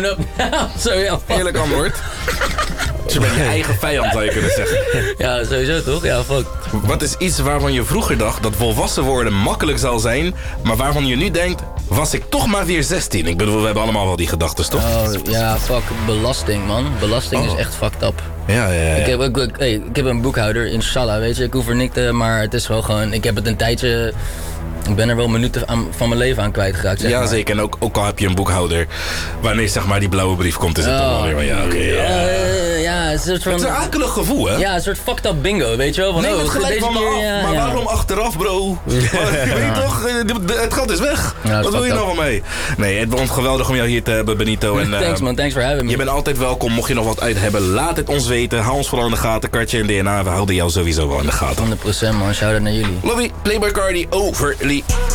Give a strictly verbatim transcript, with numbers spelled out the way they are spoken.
own up now. Zo, ja, fuck. Eerlijk antwoord. Dus je bent je eigen vijand, zou je kunnen zeggen. Ja, sowieso toch? Ja, fuck. Wat is iets waarvan je vroeger dacht dat volwassen worden makkelijk zal zijn, maar waarvan je nu denkt, was ik toch maar weer zestien? Ik bedoel, we hebben allemaal wel die gedachten, toch? Oh, ja, fuck. Belasting, man. Belasting Oh. is echt fucked up. Ja, ja, ja. Ik heb, ik, ik, hey, ik heb een boekhouder, inshallah, weet je. Ik hoef er niks te, maar het is wel gewoon... Ik heb het een tijdje... Ik ben er wel minuten aan, van mijn leven aan kwijtgeraakt, zeg Ja, maar. zeker. En ook, ook al heb je een boekhouder, wanneer zeg maar die blauwe brief komt, is het toch wel weer van, ja, oké. ja. Eh, ja, een soort van... Het is een akelig gevoel, hè? Ja, een soort fucked up bingo, weet je wel? Van, Neem oh, het gelijk deze van me keer, af, ja, maar ja. waarom achteraf, bro? Je weet toch, eh, de- de- het geld is weg. Ja, dat Wat is wil je fucked nou van mij? Nee, het was geweldig om jou hier te hebben, Benito. En, Thanks eh, man, thanks for having me. je bent altijd welkom, mocht je nog wat uit hebben, laat het ons weten. Hou ons vooral in de gaten, Kartje en D N A, we houden jou sowieso wel in de gaten. honderd procent man, shout-out naar jullie. Lobby, Playboy Cardi, overly.